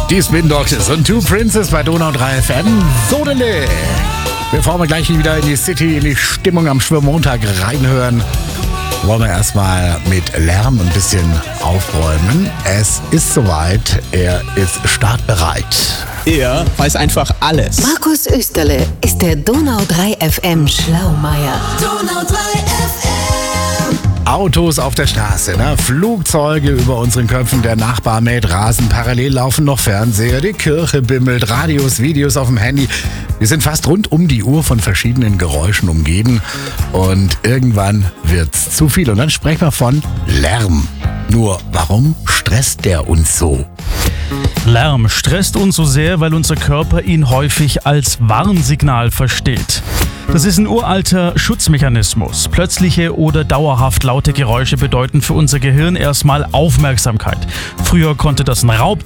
Die Spin Doctors und Two Princes bei Donau 3 FM. Sodele. Bevor wir gleich wieder in die City, in die Stimmung am Schwimmmontag reinhören, wollen wir erstmal mit Lärm ein bisschen aufräumen. Es ist soweit, er ist startbereit. Er weiß einfach alles. Markus Österle ist der Donau 3 FM Schlaumeier. Donau 3 FM. Autos auf der Straße, Flugzeuge über unseren Köpfen, der Nachbar mäht Rasen, parallel laufen noch Fernseher, die Kirche bimmelt, Radios, Videos auf dem Handy. Wir sind fast rund um die Uhr von verschiedenen Geräuschen umgeben und irgendwann wird's zu viel und dann sprechen wir von Lärm. Nur warum stresst der uns so? Lärm stresst uns so sehr, weil unser Körper ihn häufig als Warnsignal versteht. Das ist ein uralter Schutzmechanismus. Plötzliche oder dauerhaft laute Geräusche bedeuten für unser Gehirn erstmal Aufmerksamkeit. Früher konnte das ein Raubtier